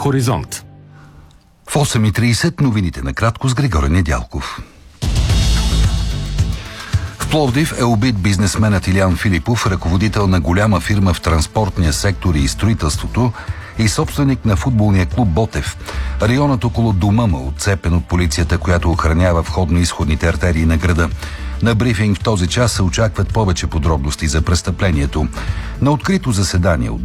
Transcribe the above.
Хоризонт. В 8:30 новините накратко с Григорий Недялков. В Пловдив е убит бизнесменът Илиян Филипов, ръководител на голяма фирма в транспортния сектор и строителството и собственик на футболния клуб Ботев. Районът около дома му отцепен от полицията, която охранява входно-изходните артерии на града. На брифинг в този час се очакват повече подробности за престъплението. На открито заседание